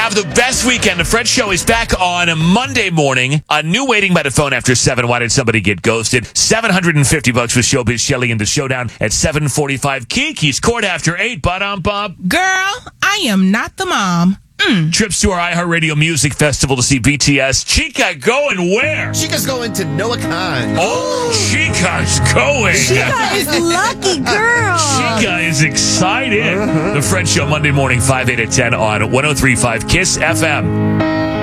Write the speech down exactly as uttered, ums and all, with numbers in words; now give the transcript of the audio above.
Have the best weekend. The Fred Show is back on a Monday morning. A new waiting by the phone after seven. Why did somebody get ghosted? seven hundred fifty bucks with Showbiz Shelly in the showdown at seven forty-five. Kiki's court after eight. Ba-dum bum. Girl, I am not the mom. Mm. Trips to our iHeartRadio Music Festival to see B T S. Chica going where? Chica's going to Noah Khan. Oh, Chica's going. Chica is lucky, girl. Chica is excited. Uh-huh. The Fred Show, Monday morning, five, eight, at ten on one oh three point five KISS F M.